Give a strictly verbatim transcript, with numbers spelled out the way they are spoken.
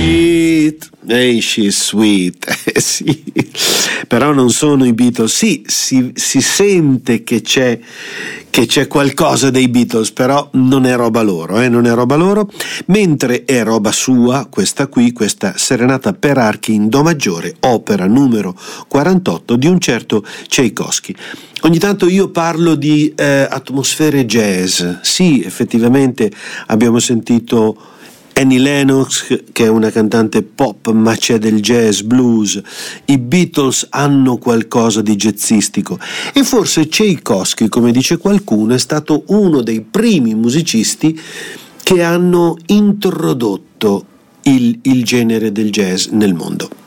sweet, hey, she's sweet. Eh, sì. Però non sono i Beatles. Sì, si, si sente che c'è che c'è qualcosa dei Beatles, però non è roba loro, eh, non è roba loro, mentre è roba sua questa qui, questa Serenata per archi in Do maggiore, opera numero quarantotto di un certo Tchaikovsky. Ogni tanto io parlo di eh, atmosfere jazz. Sì, effettivamente abbiamo sentito Annie Lennox, che è una cantante pop, ma c'è del jazz, blues. I Beatles hanno qualcosa di jazzistico e forse Tchaikovsky, come dice qualcuno, è stato uno dei primi musicisti che hanno introdotto il, il genere del jazz nel mondo.